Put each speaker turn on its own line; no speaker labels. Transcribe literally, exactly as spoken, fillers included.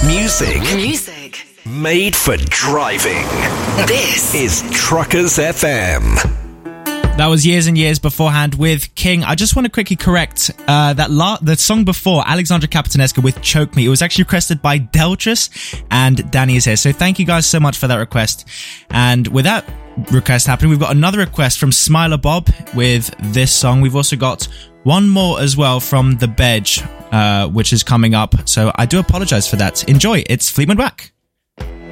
Music.
Music.
Made for driving.
This
is Truckers F M.
That was Years and Years beforehand with King. I just want to quickly correct uh, that la- the song before, Alexandra Capitanesca with Choke Me. It was actually requested by Deltras, and Danny is here. So thank you guys so much for that request. And with that request happening, we've got another request from Smiler Bob with this song. We've also got one more as well from The Bedge, uh, which is coming up. So I do apologize for that. Enjoy. It's Fleetwood Mac.